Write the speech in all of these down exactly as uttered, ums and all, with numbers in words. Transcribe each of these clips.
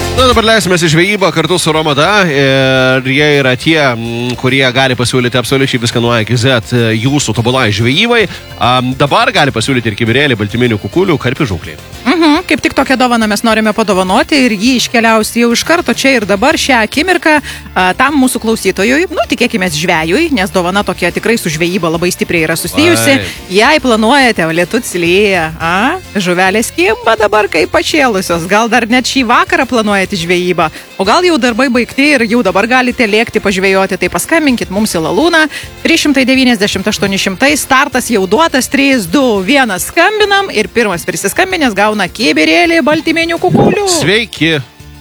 Na, dabar leisimės į žvejybą kartu su Romada ir jie yra tie, kurie gali pasiūlyti absoliučiai viską nuo A iki Z jūsų tobulai žvejybai. Dabar gali pasiūlyti ir kibirėlį, baltyminių kukulių, karpių žūklį. Mhm, kaip tik tokią dovaną mes norime padovanoti ir jį iškeliaus jau iš karto čia ir dabar šią akimirką a, tam mūsų klausytojui, nu, tikėkime žvejui, nes dovana tokia tikrai su žvejyba labai stipriai yra susijusi. Ai. Jei planuojate, lietus lyja, a, žuvelės kimba dabar kaip pašėlusios, gal dar net šį vakarą planuojate žvejybą, o gal jau darbai baigti ir jau dabar galite lėkti pažvejoti, tai paskambinkit mums į Lalūną trys šimtai devyniasdešimt aštuoni šimtai, startas jau duotas, trys, du, vienas skambinam ir pirmas prisiskambinęs gauna kibirėlį baltyminių kukulių. Sveiki.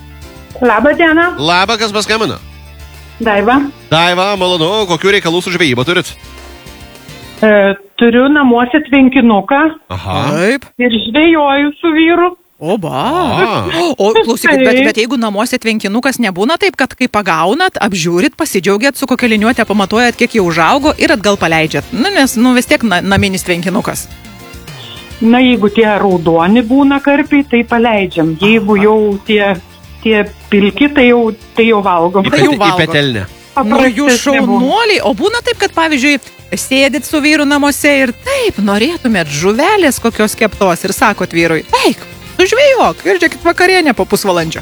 Labą dieną. Labą, kas paskambino? Daiva. Daiva, malonu, kokių reikalų su žvejyba turit? E, turiu namuose tvenkinuką. Aha. Taip. Ir žvejoju su vyru. O, ba. O, klausykit, bet, bet jeigu namuose tvenkinukas nebūna taip, kad kai pagaunat, apžiūrit, pasidžiaugiat su kokia liniuotė, pamatuojat, kiek jau užaugo ir atgal paleidžiat. Nu, nes, nu, vis tiek na, naminis tvenkinukas. Na, jeigu tie raudoni būna karpiai, tai paleidžiam. Jeigu jau tie, tie pilki, tai jau, tai jau valgom. Į, pet, į petelnę. Nu, jūs šaunuoliai. O būna taip, kad, pavyzdžiui, sėdit su vyru namuose ir taip, norėtumėt žuvelės kokios keptos ir sakot vyrui, eik, sužvejok ir žiūrėkit vakarienę po pusvalandžio.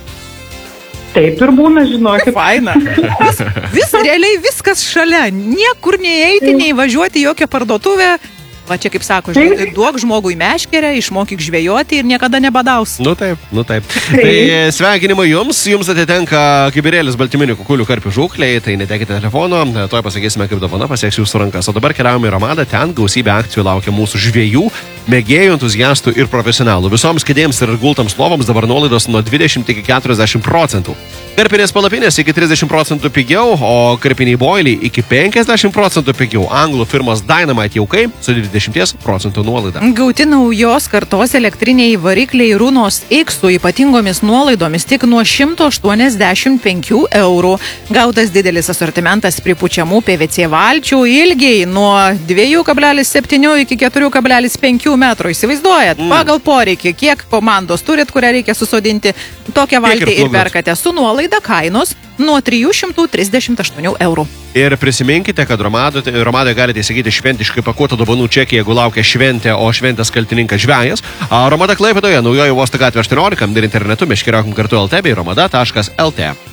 Taip ir būna, žinokit. Faina. Vis, vis, realiai viskas šalia. Niekur neįeiti, neįvažiuoti jokią parduotuvę. Va čia, kaip sako, žinok, duok žmogui meškerę, išmokyk žvejoti ir niekada nebadaus. Nu taip, nu taip. Tai sveikinimai jums, jums atitenka kibirėlis baltyminių kukulių karpių žūkliai, tai netekite telefono, toj pasakysime, kaip dovana pasieks jūsų rankas. O dabar keliaujame į Romadą, ten gausybė akcijų laukia mūsų žvejų, mėgėjų, entuziastų ir profesionalų. Visoms kėdėms ir gultams lovoms dabar nuolaidos nuo dvidešimt iki keturiasdešimt procentų. Karpinės palapinės iki trisdešimt procentų pigiau, o karpiniai boiliai iki penkiasdešimt procentų pigiau. Anglų firmos Dynamite jaukai su dvidešimt procentų nuolaida. Gauti naujos kartos elektriniai varikliai Runos X su ypatingomis nuolaidomis tik nuo šimto aštuoniasdešimt penkių eurų. Gautas didelis asortimentas pripučiamų P V C valčių ilgiai nuo dviejų kablelis septynių iki keturių kablelis penkių metrų. Įsivaizduojat, mm. pagal poreikį, kiek komandos turit, kurią reikia susodinti, tokią valtį ir, ir perkate su nuolaida kainos nuo trijų šimtų trisdešimt aštuonių eurų. Ir prisiminkite, kad Romadoje Romadoje galite įsigyti šventiškai pakuotą dovanų čekį, jeigu laukia šventė, o šventės kaltininkas žvejas. Romada Klaipėdoje, Naujoji Uosto gatvė aštuoniolika ir internetu meškeriaukim kartu L T bei romada taškas L T.